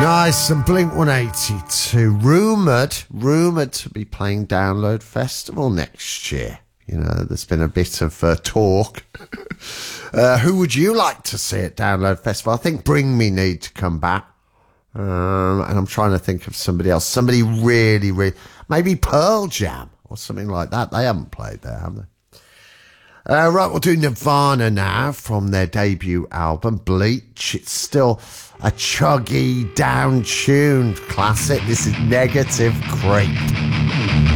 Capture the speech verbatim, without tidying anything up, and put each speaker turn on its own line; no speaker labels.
Nice, and Blink one eighty-two, rumoured, rumoured to be playing Download Festival next year. You know, there's been a bit of uh, talk. uh, who would you like to see at Download Festival? I think Bring Me need to come back. Um, and I'm trying to think of somebody else. Somebody really, really... Maybe Pearl Jam or something like that. They haven't played there, have they? Uh, right, we'll do Nirvana now from their debut album, Bleach. It's still a chuggy, down-tuned classic. This is Negative Creep.